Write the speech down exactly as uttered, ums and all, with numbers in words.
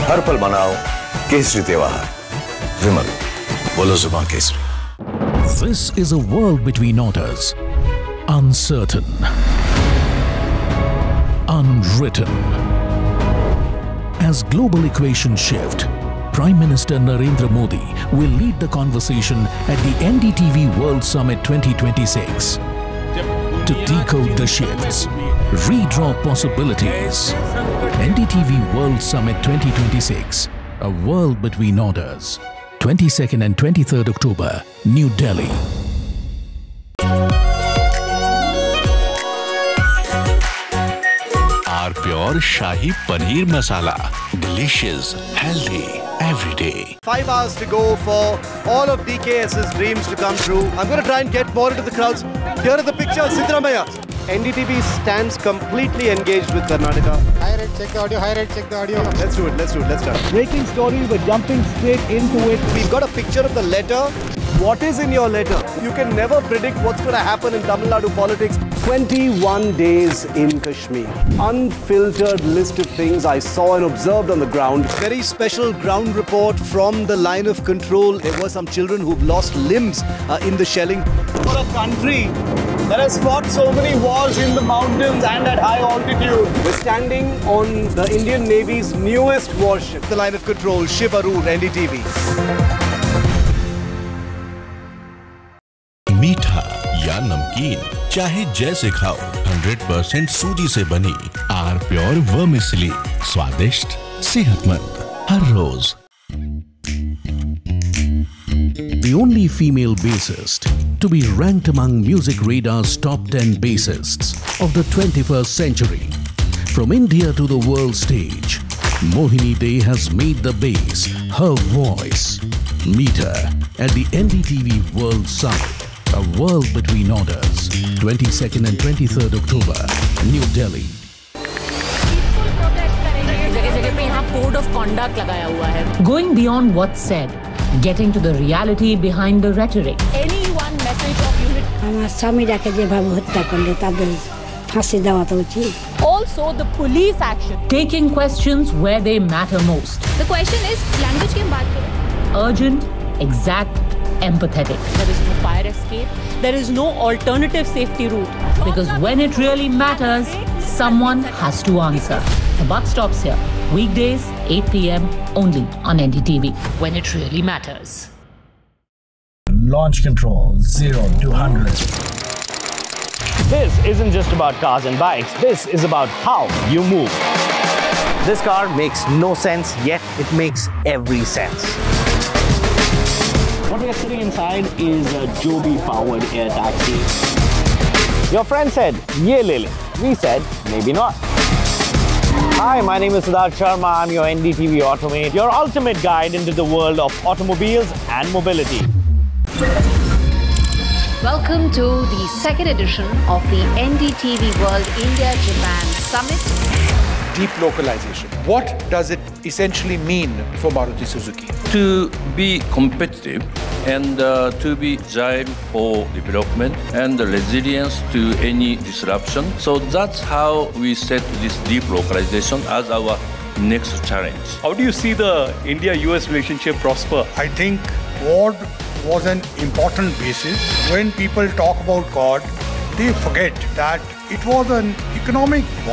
हर पल मनाओ केसरी त्योहार। विमल, बोलो जुबान Kesari. This is a world between orders, uncertain, unwritten. As global equations shift, Prime Minister Narendra Modi will lead the conversation at the N D T V World Summit twenty twenty-six. To decode the shifts, redraw possibilities. N D T V World Summit twenty twenty-six, a world between orders. twenty-second and twenty-third October, New Delhi. Our pure Shahi Paneer Masala. Delicious, healthy, every day. Five hours to go for all of DKS's dreams to come true. I'm going to try and get more into the crowds. Here are the pictures, Siddaramaiah. N D T V stands completely engaged with Karnataka. High rate, check the audio, high rate, check the audio. Let's do it, let's do it, let's start. Breaking story, we're jumping straight into it. We've got a picture of the letter. What is in your letter? You can never predict what's going to happen in Tamil Nadu politics. twenty-one days in Kashmir. Unfiltered list of things I saw and observed on the ground. Very special ground report from the line of control. There were some children who've lost limbs uh, in the shelling. For a country that has fought so many wars in the mountains and at high altitude. We're standing on the Indian Navy's newest warship. The line of control, Shiv Arur, N D T V. मीठा या नमकीन, चाहे जैसे खाओ, hundred percent सूजी से बनी are pure vermicelli, स्वादिष्ट, सेहतमंद, हर रोज। The only female bassist to be ranked among Music Radar's top ten bassists of the twenty-first century. From India to the world stage, Mohini Dey has made the bass her voice. Meet her at the N D T V World Summit, a world between orders, twenty-second and twenty-third October, New Delhi. जगह-जगह पे यहाँ code of conduct लगाया हुआ है. Going beyond what's said, getting to the reality behind the rhetoric. Any one message of unity. আমার স্বামীটাকে যেভাবে হত্যা করলে তাদের ফাঁসি দেওয়া তো উচিত. Also the police action. Taking questions where they matter most. The question is language की हम बात करें. Urgent, exact, empathetic. There is no fire escape. There is no alternative safety route. Because when it really matters, someone has to answer. The buck stops here. Weekdays, eight p m only on N D T V. When it really matters. Launch control, zero to one hundred. This isn't just about cars and bikes. This is about how you move. This car makes no sense, yet it makes every sense. What we are sitting inside is a Joby-powered air taxi. Your friend said, "Ye le le." We said, maybe not. Hi, my name is Siddharth Sharma. I'm your N D T V Automate, your ultimate guide into the world of automobiles and mobility. Welcome to the second edition of the N D T V World India-Japan Summit. Deep localization. What does it essentially mean for Maruti Suzuki? To be competitive and uh, to be agile for development and resilience to any disruption. So that's how we set this deep localization as our next challenge. How do you see the India U S relationship prosper? I think Ford was an important basis. When people talk about God, they forget that it was an economic